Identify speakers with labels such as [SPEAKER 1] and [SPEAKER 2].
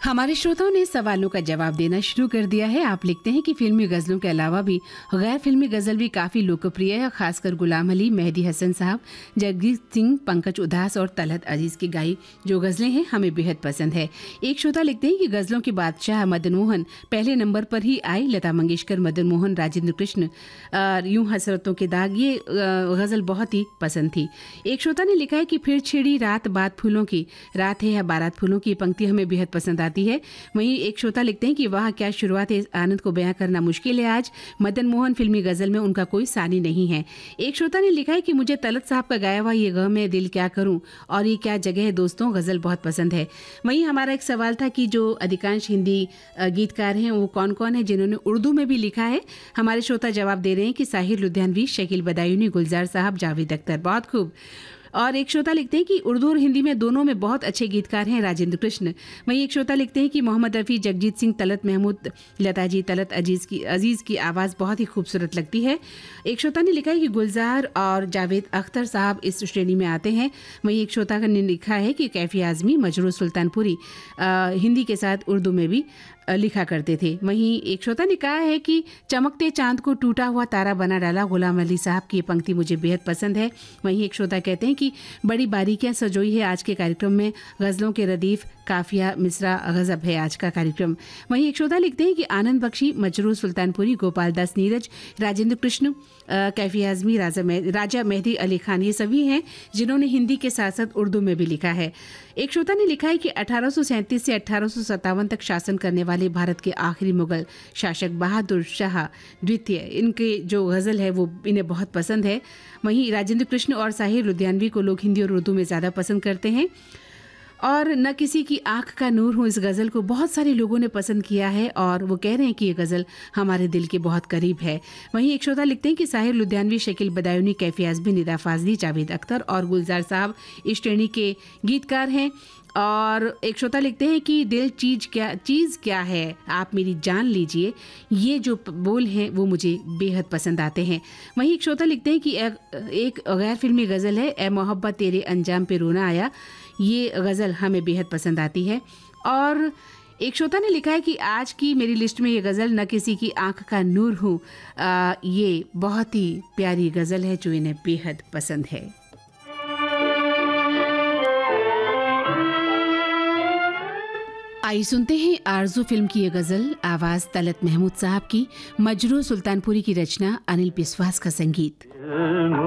[SPEAKER 1] हमारे श्रोताओं ने सवालों का जवाब देना शुरू कर दिया है। आप लिखते हैं कि फिल्मी गजलों के अलावा भी गैर फिल्मी गजल भी काफी लोकप्रिय है। खासकर गुलाम अली, मेहदी हसन साहब, जगजीत सिंह, पंकज उधास और तलहत अजीज की गाई जो गजलें हैं हमें बेहद पसंद है। एक श्रोता लिखते हैं कि गजलों के बादशाह मदन मोहन पहले नंबर पर ही आए। लता मंगेशकर, मदन मोहन, राजेंद्र कृष्ण, यूं हसरतों के दाग, ये गजल बहुत ही पसंद थी। एक श्रोता ने लिखा है कि फिर छिड़ी रात बात फूलों की, रात है या बारात फूलों की, पंक्ति हमें बेहद पसंद आती है। वहीं एक श्रोता लिखते हैं कि वाह क्या शुरुआत है, इस आनंद को बयां करना मुश्किल है आज। मदन मोहन फिल्मी गजल में उनका कोई सानी नहीं है। एक श्रोता ने लिखा है कि मुझे तलत साहब का गाया हुआ ये गम है दिल क्या करूं और ये क्या जगह है दोस्तों गजल बहुत पसंद है। वहीं हमारा एक सवाल था कि जो अधिकांश हिंदी गीतकार हैं वो कौन कौन है जिन्होंने उर्दू में भी लिखा है। हमारे श्रोता जवाब दे रहे हैं कि साहिर लुधियानवी, शकील बदायूनी, गुलजार साहब, जावेद अख्तर, बहुत खूब। और एक श्रोता लिखते हैं कि उर्दू और हिंदी में दोनों में बहुत अच्छे गीतकार हैं राजेंद्र कृष्ण। वहीं एक श्रोता लिखते हैं कि मोहम्मद रफ़ी, जगजीत सिंह, तलत महमूद, लता जी, तलत अजीज की आवाज़ बहुत ही खूबसूरत लगती है। एक श्रोता ने लिखा है कि गुलजार और जावेद अख्तर साहब इस श्रेणी में आते हैं। वहीं एक श्रोता ने लिखा है कि कैफी आज़मी, मजरूर सुल्तानपुरी हिंदी के साथ उर्दू में भी लिखा करते थे। वहीं एक श्रोता ने कहा है कि चमकते चांद को टूटा हुआ तारा बना डाला, गुलाम अली साहब की ये पंक्ति मुझे बेहद पसंद है। वहीं एक श्रोता कहते हैं कि बड़ी बारीकियां सजोई है आज के कार्यक्रम में, गज़लों के रदीफ, काफिया, मिसरा, गज़ब है आज का कार्यक्रम। वहीं एक श्रोता लिखते हैं कि आनंद बख्शी, मजरूर सुल्तानपुरी, गोपाल दास नीरज, राजेंद्र कृष्ण, कैफी आज़मी, राजा मेहदी अली खान, ये सभी हैं जिन्होंने हिंदी के साथ साथ उर्दू में भी लिखा है। एक श्रोता ने लिखा है कि 1837 से 1857 तक शासन करने वाले भारत के आखिरी मुगल शासक बहादुर शाह द्वितीय, इनके जो गज़ल है वो इन्हें बहुत पसंद है। वहीं राजेंद्र कृष्ण और साहिर लुधियानवी को लोग हिंदी और उर्दू में ज़्यादा पसंद करते हैं। और न किसी की आंख का नूर हूँ, इस गज़ल को बहुत सारे लोगों ने पसंद किया है और वो कह रहे हैं कि ये गज़ल हमारे दिल के बहुत करीब है। वहीं एक श्रोता लिखते हैं कि साहिर लुधियानवी, शकील बदायूनी, कैफी आज़मी, निदा फाजली, जावेद अख्तर और गुलजार साहब इस श्रेणी के गीतकार हैं। और एक श्रोता लिखते हैं कि दिल चीज़ क्या है आप मेरी जान लीजिए, ये जो बोल हैं वो मुझे बेहद पसंद आते हैं। वहीं एक श्रोता लिखते हैं कि एक गैर फिल्मी गज़ल है, ए मोहब्बत तेरे अंजाम पे रोना आया, ये गज़ल हमें बेहद पसंद आती है। और एक श्रोता ने लिखा है कि आज की मेरी लिस्ट में ये गज़ल न किसी की आंख का नूर हूँ, ये बहुत ही प्यारी गज़ल है जो इन्हें बेहद पसंद है। आइए सुनते हैं आरज़ू फिल्म की ये गज़ल, आवाज़ तलत महमूद साहब की, मजरूर सुल्तानपुरी की रचना, अनिल बिस्वास का संगीत।